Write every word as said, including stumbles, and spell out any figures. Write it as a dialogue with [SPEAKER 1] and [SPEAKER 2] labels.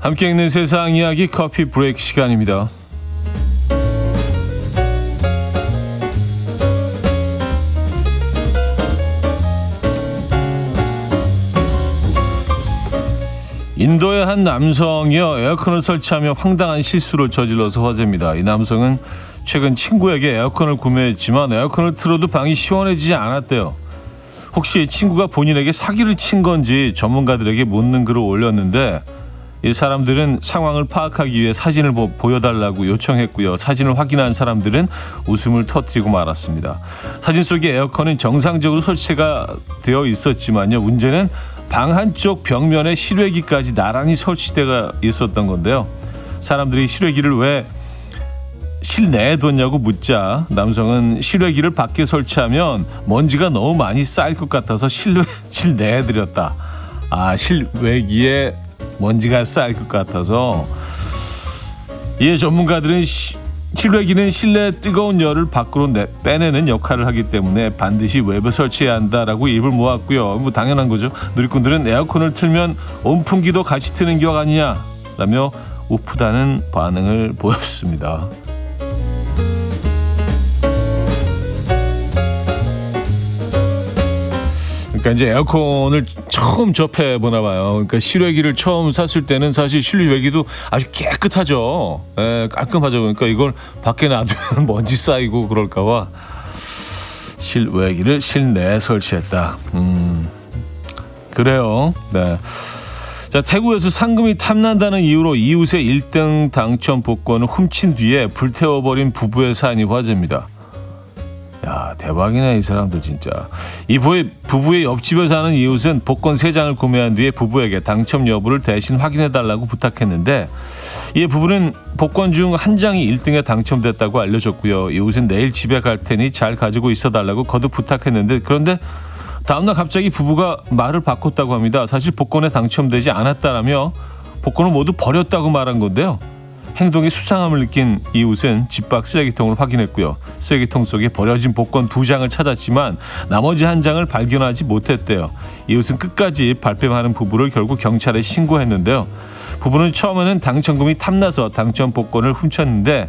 [SPEAKER 1] 함께 읽는 세상 이야기 커피 브레이크 시간입니다. 인도의 한 남성이요 에어컨을 설치하며 황당한 실수를 저질러서 화제입니다. 이 남성은 최근 친구에게 에어컨을 구매했지만 에어컨을 틀어도 방이 시원해지지 않았대요. 혹시 친구가 본인에게 사기를 친 건지 전문가들에게 묻는 글을 올렸는데 이 사람들은 상황을 파악하기 위해 사진을 보, 보여달라고 요청했고요. 사진을 확인한 사람들은 웃음을 터뜨리고 말았습니다. 사진 속의 에어컨은 정상적으로 설치가 되어 있었지만요. 문제는 방 한쪽 벽면에 실외기까지 나란히 설치되어 있었던 건데요. 사람들이 실외기를 왜 실내에 뒀냐고 묻자 남성은 실외기를 밖에 설치하면 먼지가 너무 많이 쌓일 것 같아서 실내, 실내에 들였다. 아, 실외기에 먼지가 쌓일 것 같아서. 이에 전문가들은 시, 실외기는 실내 뜨거운 열을 밖으로 내, 빼내는 역할을 하기 때문에 반드시 외부에 설치해야 한다라고 입을 모았고요. 뭐 당연한 거죠. 누리꾼들은 에어컨을 틀면 온풍기도 같이 트는 격 아니냐라며 우프다는 반응을 보였습니다. 그러니까 이제 에어컨을 처음 접해보나 봐요. 그러니까 실외기를 처음 샀을 때는 사실 실외기도 아주 깨끗하죠. 예, 깔끔하죠. 그러니까 이걸 밖에 놔두면 먼지 쌓이고 그럴까 봐 실외기를 실내에 설치했다. 음, 그래요. 네. 자, 태국에서 상금이 탐난다는 이유로 이웃의 일 등 당첨 복권을 훔친 뒤에 불태워버린 부부의 사연이 화제입니다. 야, 대박이네 이 사람들 진짜. 이 부부의, 부부의 옆집에 사는 이웃은 복권 세 장을 구매한 뒤에 부부에게 당첨 여부를 대신 확인해달라고 부탁했는데 이 부부는 복권 중 한 장이 일 등에 당첨됐다고 알려줬고요. 이웃은 내일 집에 갈 테니 잘 가지고 있어달라고 거듭 부탁했는데 그런데 다음날 갑자기 부부가 말을 바꿨다고 합니다. 사실 복권에 당첨되지 않았다라며 복권을 모두 버렸다고 말한 건데요. 행동에 수상함을 느낀 이웃은 집 밖 쓰레기통을 확인했고요. 쓰레기통 속에 버려진 복권 두 장을 찾았지만 나머지 한 장을 발견하지 못했대요. 이웃은 끝까지 발뺌하는 부부를 결국 경찰에 신고했는데요. 부부는 처음에는 당첨금이 탐나서 당첨 복권을 훔쳤는데